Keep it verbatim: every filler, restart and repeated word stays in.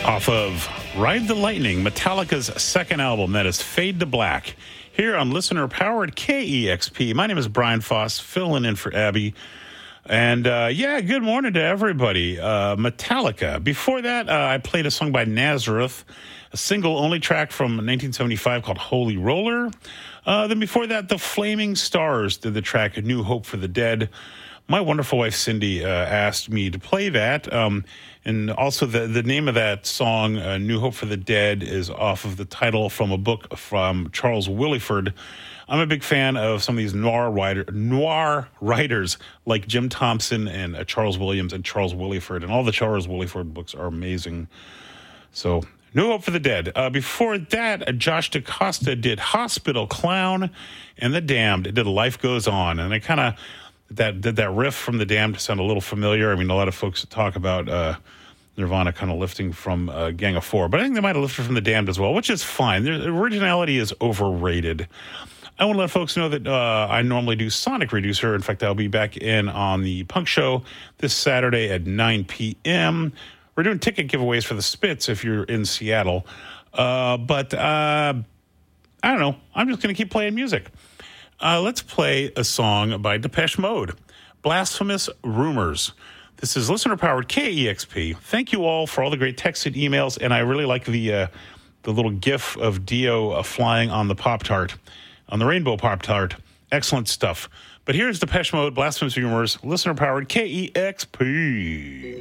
Off of Ride the Lightning, Metallica's second album, that is Fade to Black, here on listener-powered K E X P. My name is Brian Foss, filling in for Abby. And, uh, yeah, good morning to everybody. Uh, Metallica. Before that, uh, I played a song by Nazareth, a single-only track from nineteen seventy-five called Holy Roller. Uh, then before that, The Flaming Stars did the track New Hope for the Dead. My wonderful wife, Cindy, uh, asked me to play that. Um, and also the, the name of that song, uh, New Hope for the Dead, is off of the title from a book from Charles Willeford. I'm a big fan of some of these noir, writer, noir writers like Jim Thompson and uh, Charles Williams and Charles Willeford. And all the Charles Willeford books are amazing. So, New Hope for the Dead. Uh, before that, uh, Josh DaCosta did Hospital Clown and The Damned. It did Life Goes On. And I kind of... That did that riff from The Damned sound a little familiar. I mean, a lot of folks talk about uh, Nirvana kind of lifting from uh, Gang of Four, but I think they might have lifted from The Damned as well, which is fine. Their originality is overrated. I want to let folks know that uh, I normally do Sonic Reducer. In fact, I'll be back in on the Punk Show this Saturday at nine p.m. We're doing ticket giveaways for the Spits if you're in Seattle. Uh, but uh, I don't know. I'm just going to keep playing music. Uh, let's play a song by Depeche Mode, Blasphemous Rumors. This is listener-powered K E X P. Thank you all for all the great texts and emails, and I really like the uh, the little gif of Dio uh, flying on the Pop-Tart, on the Rainbow Pop-Tart. Excellent stuff. But here's Depeche Mode, Blasphemous Rumors, listener-powered K E X P.